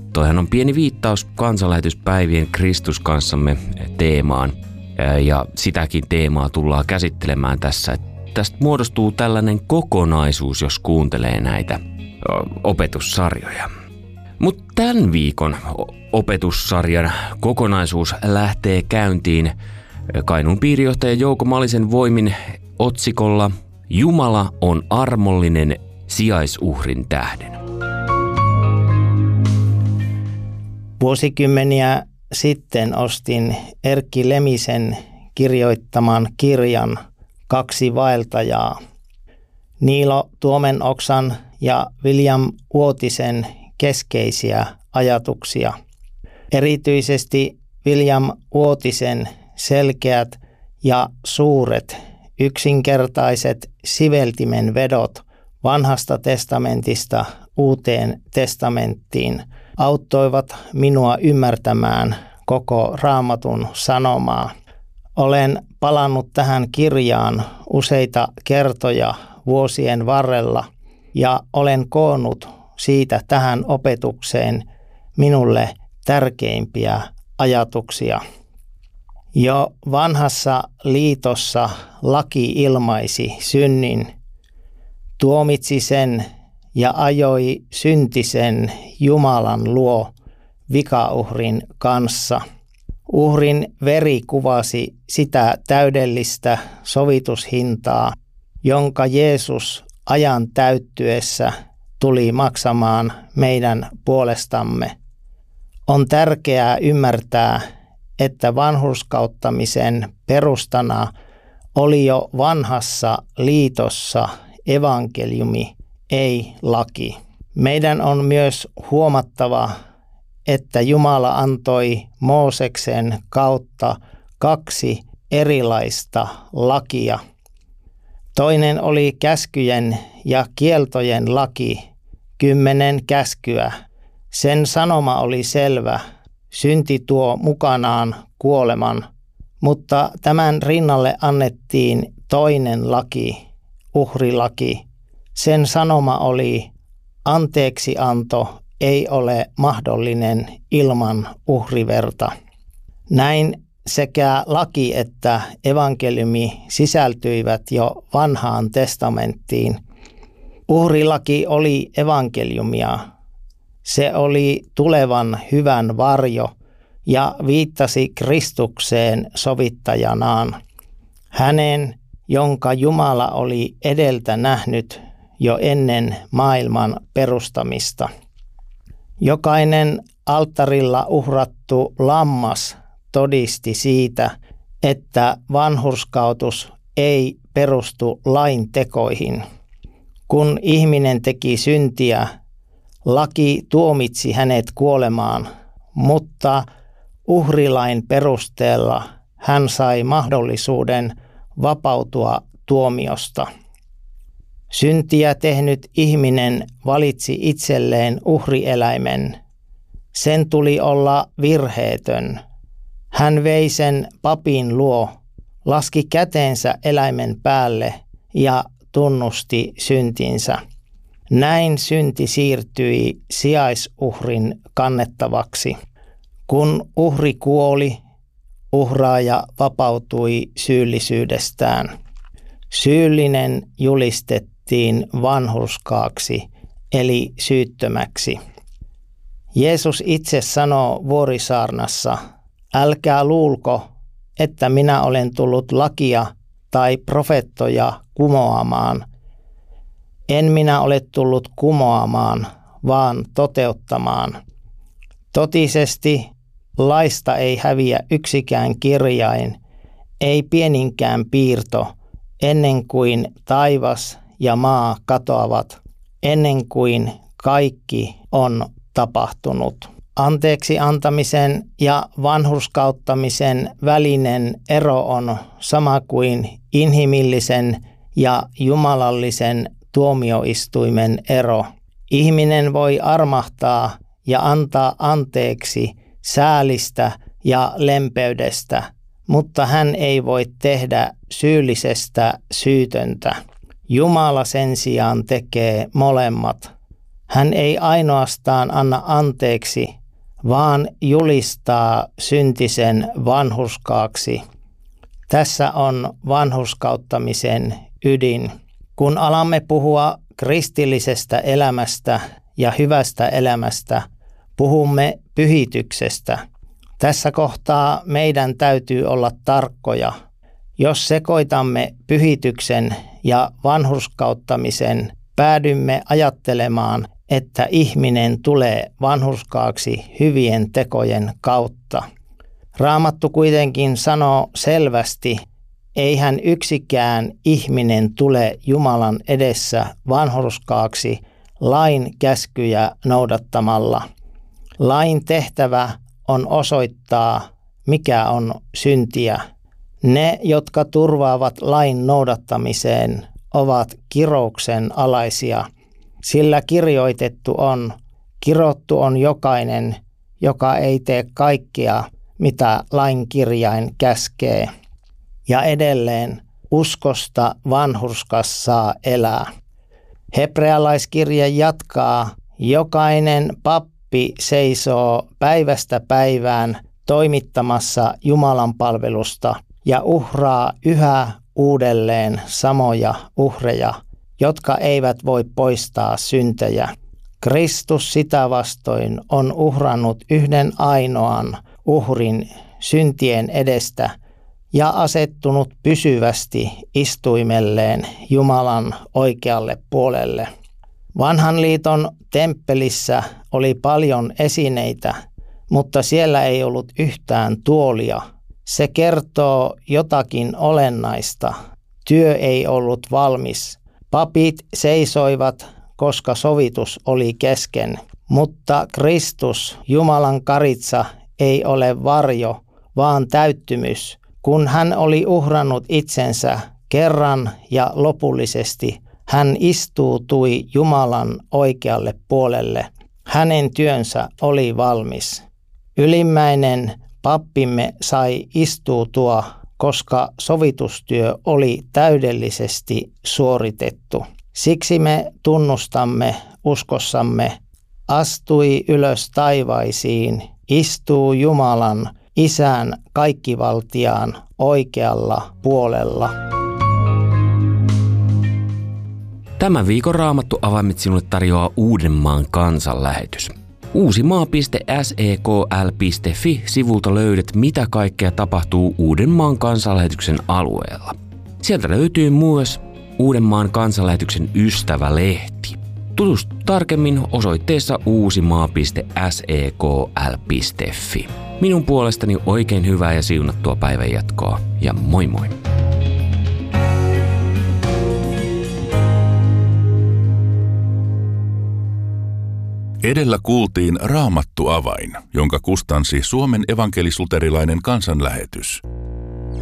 Toihan on pieni viittaus kansanlähetyspäivien Kristus kanssamme teemaan. Ja sitäkin teemaa tullaan käsittelemään tässä. Tästä muodostuu tällainen kokonaisuus, jos kuuntelee näitä opetussarjoja. Mutta tämän viikon opetussarjan kokonaisuus lähtee käyntiin Kainuun piirijohtaja Jouko Malisen voimin otsikolla Jumala on armollinen sijaisuhrin tähden. Vuosikymmeniä sitten ostin Erkki Lemisen kirjoittaman kirjan 2 vaeltajaa. Niilo Tuomenoksan ja William Uotisen keskeisiä ajatuksia. Erityisesti William Uotisen selkeät ja suuret yksinkertaiset siveltimen vedot Vanhasta testamentista Uuteen testamenttiin auttoivat minua ymmärtämään koko Raamatun sanomaa. Olen palannut tähän kirjaan useita kertoja vuosien varrella ja olen koonnut siitä tähän opetukseen minulle tärkeimpiä ajatuksia. Jo vanhassa liitossa laki ilmaisi synnin, tuomitsi sen ja ajoi syntisen Jumalan luo vikauhrin kanssa. Uhrin veri kuvasi sitä täydellistä sovitushintaa, jonka Jeesus ajan täyttyessä tuli maksamaan meidän puolestamme. On tärkeää ymmärtää, että vanhurskauttamisen perustana oli jo vanhassa liitossa evankeliumi, ei laki. Meidän on myös huomattava, että Jumala antoi Mooseksen kautta 2 erilaista lakia. Toinen oli käskyjen ja kieltojen laki, 10 käskyä. Sen sanoma oli selvä, synti tuo mukanaan kuoleman, mutta tämän rinnalle annettiin toinen laki, uhrilaki. Sen sanoma oli, anteeksianto ei ole mahdollinen ilman uhriverta. Näin sekä laki että evankeliumi sisältyivät jo vanhaan testamenttiin. Uhrilaki oli evankeliumia. Se oli tulevan hyvän varjo ja viittasi Kristukseen sovittajanaan. Hänen, jonka Jumala oli edeltä nähnyt jo ennen maailman perustamista. Jokainen alttarilla uhrattu lammas todisti siitä, että vanhurskautus ei perustu lain tekoihin. Kun ihminen teki syntiä, laki tuomitsi hänet kuolemaan, mutta uhrilain perusteella hän sai mahdollisuuden vapautua tuomiosta. Syntiä tehnyt ihminen valitsi itselleen uhrieläimen. Sen tuli olla virheetön. Hän vei sen papin luo, laski käteensä eläimen päälle ja tunnusti syntinsä. Näin synti siirtyi sijaisuhrin kannettavaksi. Kun uhri kuoli, uhraaja vapautui syyllisyydestään. Syyllinen julistettiin vanhurskaaksi, eli syyttömäksi. Jeesus itse sanoo vuorisaarnassa, älkää luulko, että minä olen tullut lakia tai profeettoja kumoamaan. En minä ole tullut kumoamaan, vaan toteuttamaan. Totisesti laista ei häviä yksikään kirjain, ei pieninkään piirto, ennen kuin taivas ja maa katoavat, ennen kuin kaikki on tapahtunut. Anteeksi antamisen ja vanhurskauttamisen välinen ero on sama kuin inhimillisen ja jumalallisen tuomioistuimen ero. Ihminen voi armahtaa ja antaa anteeksi säälistä ja lempeydestä, mutta hän ei voi tehdä syyllisestä syytöntä. Jumala sen sijaan tekee molemmat. Hän ei ainoastaan anna anteeksi, vaan julistaa syntisen vanhurskaaksi. Tässä on vanhurskauttamisen ydin. Kun alamme puhua kristillisestä elämästä ja hyvästä elämästä, puhumme pyhityksestä. Tässä kohtaa meidän täytyy olla tarkkoja. Jos sekoitamme pyhityksen ja vanhurskauttamisen, päädymme ajattelemaan, että ihminen tulee vanhurskaaksi hyvien tekojen kautta. Raamattu kuitenkin sanoo selvästi, eihän yksikään ihminen tule Jumalan edessä vanhurskaaksi lain käskyjä noudattamalla. Lain tehtävä on osoittaa, mikä on syntiä. Ne, jotka turvaavat lain noudattamiseen, ovat kirouksen alaisia, sillä kirottu on jokainen, joka ei tee kaikkea, mitä lain kirjain käskee. Ja edelleen, uskosta vanhurskas saa elää. Hebrealaiskirja jatkaa, jokainen pappi seisoo päivästä päivään toimittamassa Jumalan palvelusta ja uhraa yhä uudelleen samoja uhreja, jotka eivät voi poistaa syntejä. Kristus sitä vastoin on uhrannut yhden ainoan uhrin syntien edestä ja asettunut pysyvästi istuimelleen Jumalan oikealle puolelle. Vanhan liiton temppelissä oli paljon esineitä, mutta siellä ei ollut yhtään tuolia. Se kertoo jotakin olennaista. Työ ei ollut valmis. Papit seisoivat, koska sovitus oli kesken. Mutta Kristus, Jumalan karitsa, ei ole varjo, vaan täyttymys. Kun hän oli uhrannut itsensä kerran ja lopullisesti, hän istuutui Jumalan oikealle puolelle. Hänen työnsä oli valmis. Ylimmäinen pappimme sai istuutua, koska sovitustyö oli täydellisesti suoritettu. Siksi me tunnustamme uskossamme, astui ylös taivaisiin, istuu Jumalan, Isän kaikkivaltiaan oikealla puolella. Tämän viikon Raamattu avaimet sinulle tarjoaa Uudenmaan kansanlähetys. Uusimaa.sekl.fi sivulta löydät, mitä kaikkea tapahtuu Uudenmaan kansanlähetyksen alueella. Sieltä löytyy myös Uudenmaan kansanlähetyksen ystävälehti. Tutustu tarkemmin osoitteessa uusimaa.sekl.fi. Minun puolestani oikein hyvää ja siunattua päivänjatkoa ja moi moi! Edellä kuultiin Raamattu avain, jonka kustansi Suomen evankelis-luterilainen kansanlähetys.